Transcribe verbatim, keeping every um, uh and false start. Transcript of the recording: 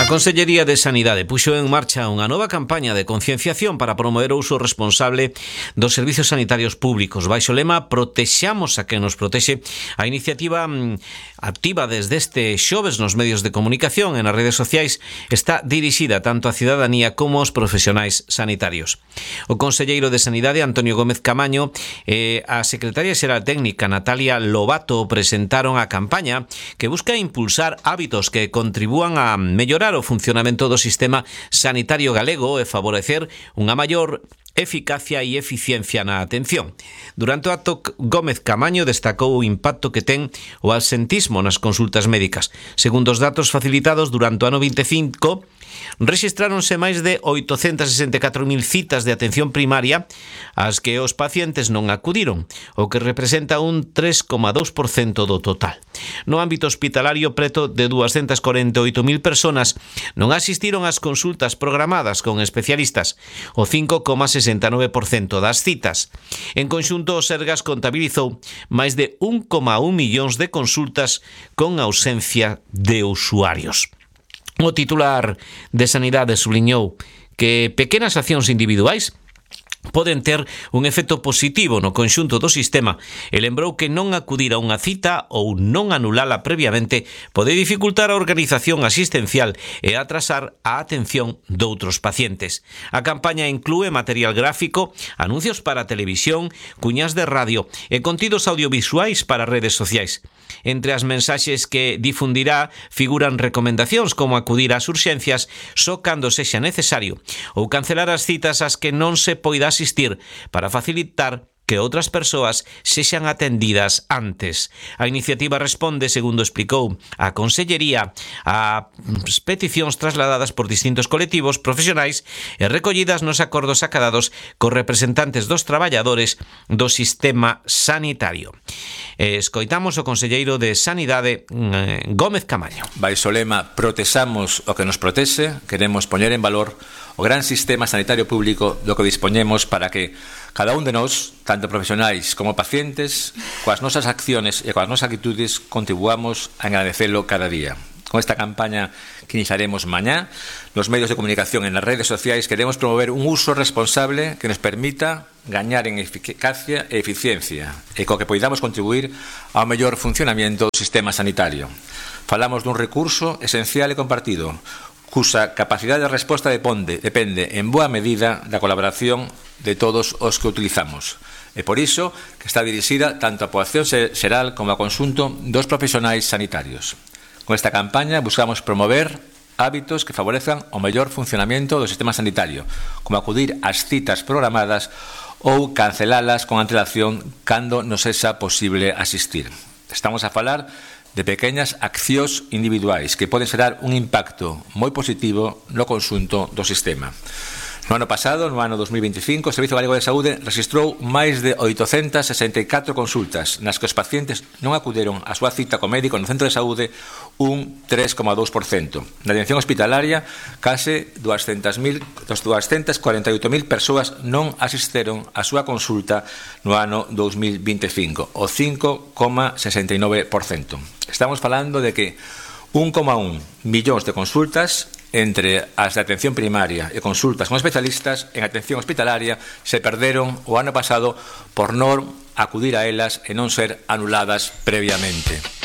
Consellería de Sanidade puxo en marcha unha nova campaña de concienciación para promover o uso responsable dos servizos sanitarios públicos. Baixo lema Protexamos a quen nos protexe, a iniciativa activa desde este xoves nos medios de comunicación e nas redes sociais está dirixida tanto á cidadanía como aos profesionais sanitarios. O conselleiro de Sanidade, Antonio Gómez Camaño, e a secretaria xeral técnica, Natalia Lobato, presentaron a campaña que busca impulsar hábitos que contribúan a mellorar o funcionamento do sistema sanitario galego e favorecer unha maior eficacia e eficiencia na atención. Durante o acto, Gómez Camaño destacou o impacto que ten o absentismo nas consultas médicas. Segundo os datos facilitados durante o ano vinte e cinco, rexistráronse máis de oitocentas sesenta e catro mil citas de atención primaria ás que os pacientes non acudiron, o que representa un tres coma dous por cento do total. No ámbito hospitalario, preto de duascentas corenta e oito mil persoas non asistiron ás consultas programadas con especialistas, o cinco coma sesenta e nove por cento das citas. En conxunto, o Sergas contabilizou máis de un coma un millóns de consultas con ausencia de usuarios. O titular de Sanidade subliñou que pequenas accións individuais poden ter un efecto positivo no conxunto do sistema e lembrou que non acudir a unha cita ou non anulala previamente pode dificultar a organización asistencial e atrasar a atención doutros pacientes. A campaña inclúe material gráfico, anuncios para televisión, cuñas de radio e contidos audiovisuais para redes sociais. Entre as mensaxes que difundirá figuran recomendacións como acudir ás urxencias só cando sexa necesario ou cancelar as citas ás que non se poida asistir para facilitar que outras persoas sexan atendidas antes. A iniciativa responde, segundo explicou a Consellería, a peticións trasladadas por distintos colectivos profesionais e recollidas nos acordos acadados cos representantes dos traballadores do sistema sanitario. Escoitamos o conselleiro de Sanidade, Gómez Camaño. Baixo o lema Protexamos o que nos protexe, queremos poñer en valor o gran sistema sanitario público do que dispoñemos para que cada un de nós, tanto profesionais como pacientes, coas nosas acciones e coas nosas actitudes contribuamos a engradecelo cada día. Con esta campaña que iniciaremos mañá, nos medios de comunicación e nas redes sociais queremos promover un uso responsable que nos permita gañar en eficacia e eficiencia e co que poidamos contribuir ao mellor funcionamento do sistema sanitario. Falamos dun recurso esencial e compartido, cusa capacidade de resposta depende, depende en boa medida da colaboración de todos os que utilizamos. E por iso que está dirixida tanto a poboación xeral como a conxunto dos profesionais sanitarios. Con esta campaña buscamos promover hábitos que favorezcan o mellor funcionamento do sistema sanitario, como acudir ás citas programadas ou cancelalas con antelación cando nos sexa posible asistir. Estamos a falar de pequeñas accións individuais que poden xerar un impacto moi positivo no conxunto do sistema. No ano pasado, no ano dos mil veinticinco, o Servizo Galego de Saúde rexistrou máis de oitocentas sesenta e catro consultas nas que os pacientes non acuderon á súa cita co médico no centro de saúde un tres coma dous por cento. Na atención hospitalaria, case duascentas corenta e oito mil persoas non asistiron á súa consulta no ano dos mil veinticinco, o cinco coma sesenta e nove por cento. Estamos falando de que un coma un millóns de consultas entre as de atención primaria e consultas con especialistas en atención hospitalaria se perderon o ano pasado por non acudir a elas e non ser anuladas previamente.